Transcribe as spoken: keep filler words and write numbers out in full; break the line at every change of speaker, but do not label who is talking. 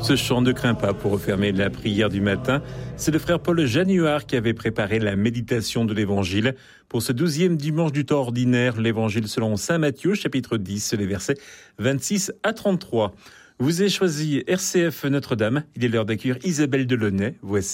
Ce chant ne craint pas pour refermer la prière du matin. C'est le frère Paul Januard qui avait préparé la méditation de l'Évangile. Pour ce douzième dimanche du temps ordinaire, l'Évangile selon saint Matthieu, chapitre dix, les versets vingt-six à trente-trois. Vous avez choisi R C F Notre-Dame. Il est l'heure d'accueillir Isabelle Delaunay. Voici